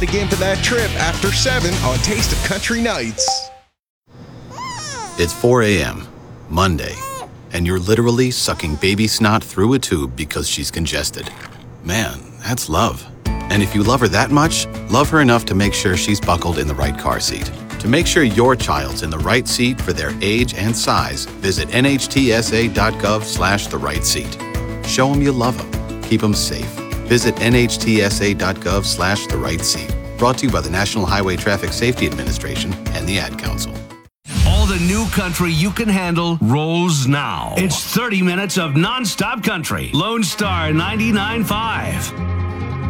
ride again for that trip after 7 on Taste of Country Nights. It's 4 a.m., Monday, and you're literally sucking baby snot through a tube because she's congested. Man, that's love. And if you love her that much, love her enough to make sure she's buckled in the right car seat. To make sure your child's in the right seat for their age and size, visit nhtsa.gov/the right seat. Show them you love them. Keep them safe. Visit nhtsa.gov/the right seat. Brought to you by the National Highway Traffic Safety Administration and the Ad Council. All the new country you can handle rolls now. It's 30 minutes of nonstop country. Lone Star 99.5.